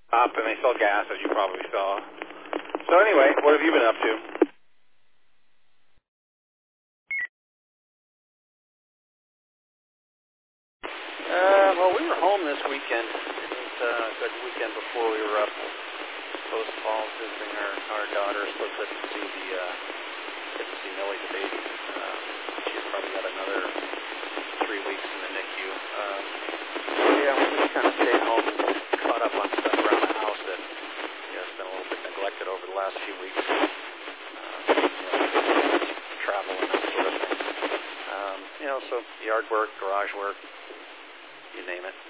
Up, and they sell gas, as you probably saw. So anyway, what have you been up to? Well, we were home this weekend. It was a good weekend before we were up Post Falls visiting our daughter. Supposed to see Millie, the baby. She's probably got another 3 weeks in the NICU. Yeah, we just kind of stayed home and caught up on stuff around the house that has been a little bit neglected over the last few weeks. Travel and that sort of thing. So yard work, garage work, you name it.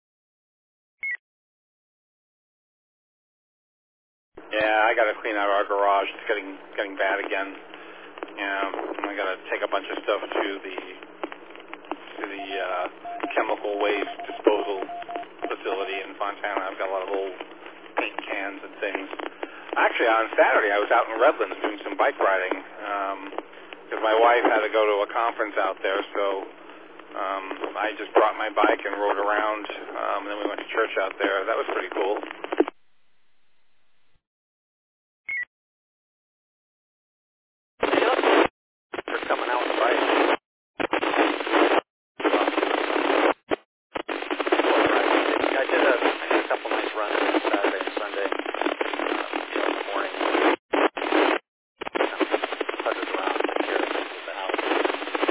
Yeah, I got to clean out our garage. It's getting bad again. I got to take a bunch of stuff to the chemical waste disposal facility in Fontana. I've got a lot of old paint cans and things. Actually, on Saturday, I was out in Redlands doing some bike riding because my wife had to go to a conference out there, so I just brought my bike and rode around, and then we went to church out there. That was pretty cool. For coming out with a bike. I did a couple nice runs on